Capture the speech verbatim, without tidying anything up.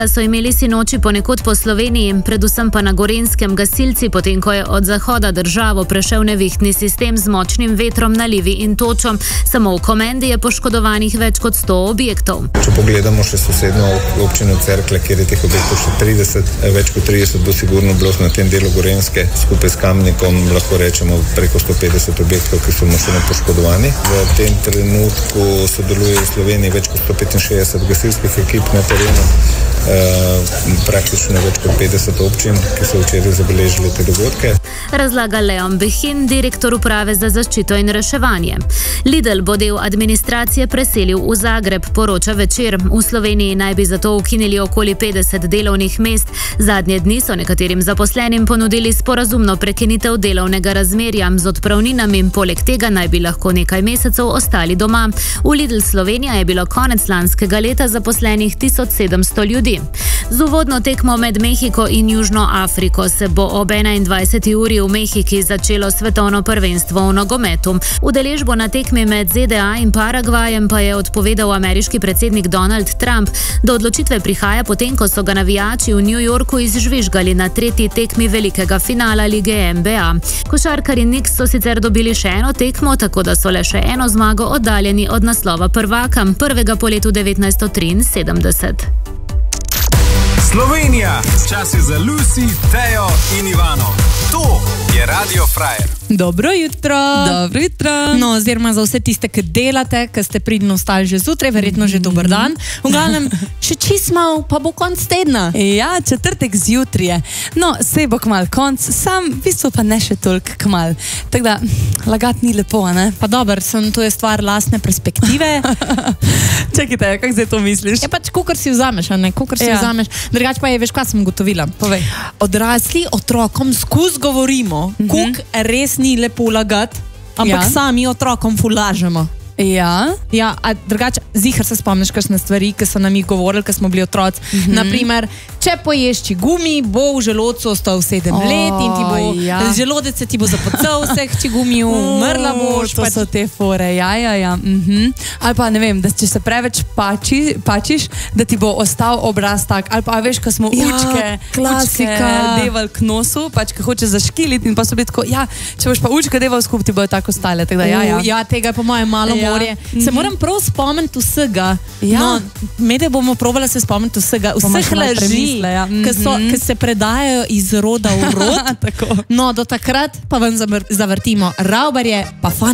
So imeli sinoči ponekod po Sloveniji, predvsem pa na Gorenjskem gasilci, potem ko je od zahoda državo prešel nevihtni sistem z močnim vetrom, nalivi in točo. Samo v Komendi je poškodovanih več kot sto objektov. Če pogledamo še sosednjo občino Cerklje, kjer je teh objektov še trideset, več kot trideset bo sigurno bilo na tem delu Gorenjske, skupaj s Kamnikom lahko rečemo preko sto petdeset objektov, ki so močno poškodovani. V tem trenutku sodeluje v Sloveniji več kot sto petinšestdeset gasilskih ekip na terenu. Uh, praktično več kot petdeset občin, ki so včeraj zabeležili te dogodke. Razlaga Leon Behin, direktor uprave za zaščito in reševanje. Lidl bo del administracije preselil v Zagreb, poroča Večer. V Sloveniji naj bi zato ukinili okoli petdeset delovnih mest. Zadnje dni so nekaterim zaposlenim ponudili sporazumno prekinitev delovnega razmerja z odpravninami, poleg tega naj bi lahko nekaj mesecev ostali doma. V Lidl Slovenija je bilo konec lanskega leta zaposlenih tisoč sedemsto ljudi. Z uvodno tekmo med Mehiko in Južno Afriko se bo ob enaindvajseti uri v Mehiki začelo svetovno prvenstvo v nogometu. Udeležbo na tekmi med Z D A in Paragvajem pa je odpovedal ameriški predsednik Donald Trump. Do odločitve prihaja potem, ko so ga navijači v New Yorku izžvižgali na tretji tekmi velikega finala lige N B A. Košarkarji Knicks so sicer dobili še eno tekmo, tako da so le še eno zmago oddaljeni od naslova prvaka, prvega po letu devetnajststo triinsedemdeset. Slovenija, čas je za Lucy, Tejo in Ivano. To je Radio Frajer. Dobro jutro. Dobro jutro. No, oziroma za vse tiste, ki delate, ki ste pridno vstali že zjutraj, verjetno že dober dan. V glavnem, še čist mal, pa bo konc tedna. Ja, četrtek zjutraj je. No, sej bo kmal konc, sam v bistvu pa ne še toliko kmal. Tako da, lagat ni lepo, ne? Pa dober, sem, to je stvar lastne perspektive. Čekajte, kako zdaj to misliš? Ja, pač, kukor si vzameš, a ne? Kukor si Ja. vzameš. Drugač pa je, veš, kaj sem ugotovila? Povej. Odrasli otrokom skus govorimo, mm -hmm. kuk res ni lepo lagat, ampak Ja. sami otrokom fulažemo. Ja. Ja, a drugače, zihar se spomniš kakšne stvari, ki so nam jih govorili, ko smo bili otroci. Mm-hmm. Naprimer, če poješ čigumi, bo v želodcu ostal sedem O, let in ti bo, ja. želodec se ti bo zapocal vseh čigumiju, umrla boš. To pač- so te fore, ja, ja, ja. Mhm. Ali pa, ne vem, da če se preveč pači, pačiš, da ti bo ostal obraz tak. Ali pa, veš, ko smo Ja, učke, klasika. učke deval k nosu, pač, ko hoče zaškiliti in pa so bili tako, ja, če boš pa učke deval skup, ti bojo tako ostale. Tako da, ja, ja. Uh, ja, tega je po mojem malo Ja. morje. Mhm. Se moram prav spomniti vsega. Ja. No, medaj bomo probali se spomniti vsega. Bomo Vseh še malo laži, premisle, ja. ki so- Mhm. ki se predajajo iz roda v rod. Tako. No, do takrat pa vam zavr- zavrtimo Ravbarje, pa fan.